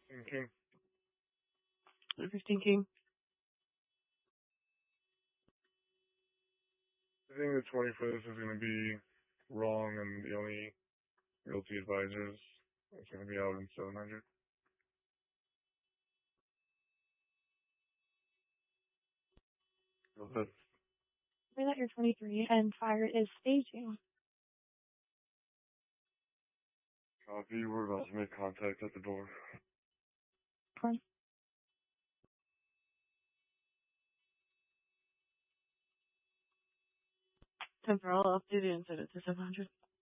King. 15 king. I think the 20 for this is going to be wrong, and the only realty advisors is going to be out in 700. That's Say that you're 23 and fire is staging. copy. We're about to make contact at the door. Fine. 10 for all, I'll update it and set it to 700.